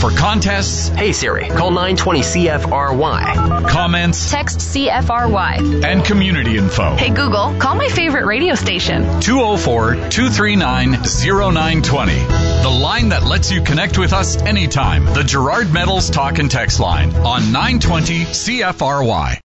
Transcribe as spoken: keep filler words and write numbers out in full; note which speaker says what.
Speaker 1: For contests,
Speaker 2: Hey Siri, call nine twenty C F R Y.
Speaker 1: Comments,
Speaker 3: text C F R Y.
Speaker 1: And community info.
Speaker 3: Hey Google, call my favorite radio station.
Speaker 1: two oh four, two three nine, oh nine two oh. The line that lets you connect with us anytime. The Gerard Metals Talk and Text line on nine twenty C F R Y.